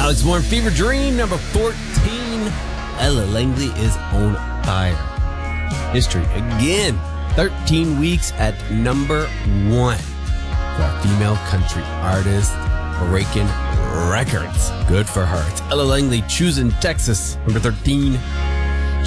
Alex Warren, Fever Dream, number 14. Ella Langley is on fire. History again. 13 weeks at number 1 for a female country artist, breaking records. Good for her. It's Ella Langley, Choosing Texas, number 13.